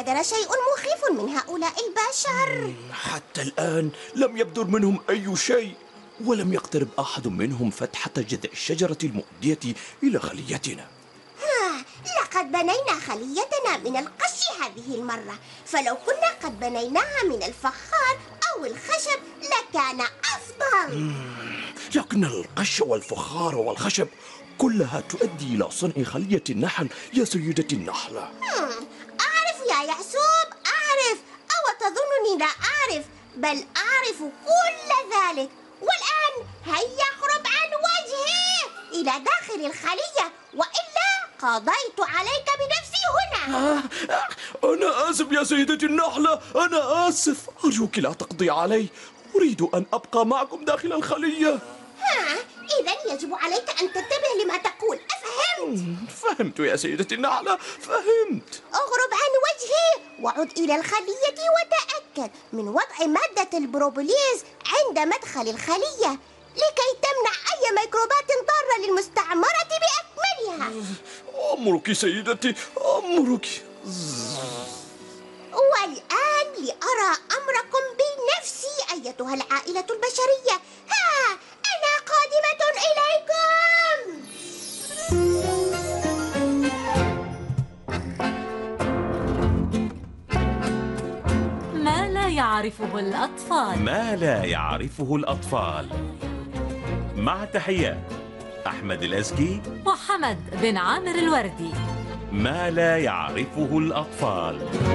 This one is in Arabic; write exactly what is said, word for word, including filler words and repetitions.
بدر شيء مخيف من هؤلاء البشر. حتى الآن لم يبدر منهم أي شيء، ولم يقترب أحد منهم فتحة جذع الشجرة المؤدية إلى خليتنا. ها، لقد بنينا خليتنا من القش هذه المرة، فلو كنا قد بنيناها من الفخار أو الخشب لكان أفضل. لكن القش والفخار والخشب كلها تؤدي إلى صنع خلية النحل يا سيدتي النحلة. أعرف يا يعسوب، أعرف. أو تظنني لا أعرف؟ بل أعرف كل ذلك. والآن هيا اخرج عن وجهي إلى داخل الخلية، وإلا قضيت عليك بنفسي هنا. آه أنا آسف يا سيدتي النحلة، أنا آسف. أرجوك لا تقضي علي، أريد أن أبقى معكم داخل الخلية. ها، إذن يجب عليك أن تنتبه لما تقول، أفهمت؟ فهمت يا سيدتي النحلة، فهمت. اغرب عن وجهي وعد إلى الخلية وتأكد من وضع مادة البروبوليز عند مدخل الخلية لكي تمنع أي ميكروبات ضارة للمستعمرة بأكملها. أمرك سيدتي، أمرك. والآن لأرى أمركم بنفسي أيتها العائلة البشرية. ها أنا قادمة إليكم. ما لا يعرفه الأطفال. ما لا يعرفه الأطفال. مع تحيات أحمد الأزكي وحمد بن عامر الوردي. ما لا يعرفه الأطفال.